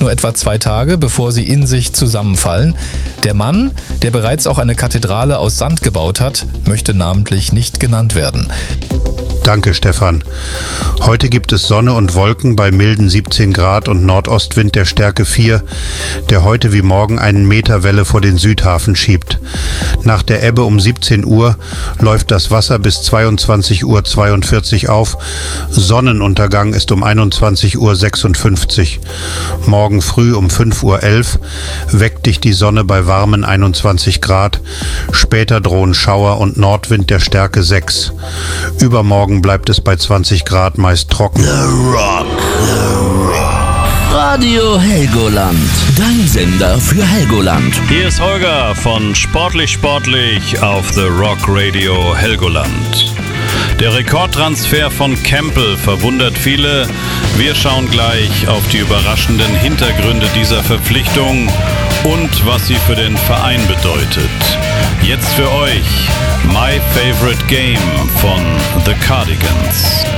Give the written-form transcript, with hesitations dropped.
nur etwa 2 Tage, bevor sie in sich zusammenfallen. Der Mann, der bereits auch eine Kathedrale aus Sand gebaut hat, möchte namentlich nicht genannt werden. Danke, Stefan. Heute gibt es Sonne und Wolken bei milden 17 Grad und Nordostwind der Stärke 4, der heute wie morgen einen Meter Welle vor den Südhafen schiebt. Nach der Ebbe um 17 Uhr läuft das Wasser bis 22:42 Uhr auf. Sonnenuntergang ist um 21:56 Uhr. Morgen früh um 5:11 Uhr weckt dich die Sonne bei warmen 21 Grad. Später drohen Schauer und Nordwind der Stärke 6. Übermorgen bleibt es bei 20 Grad meist trocken. The Rock. Radio Helgoland. Dein Sender für Helgoland. Hier ist Holger von Sportlich Sportlich auf The Rock Radio Helgoland. Der Rekordtransfer von Campbell verwundert viele. Wir schauen gleich auf die überraschenden Hintergründe dieser Verpflichtung und was sie für den Verein bedeutet. Jetzt für euch My Favorite Game von The Cardigans.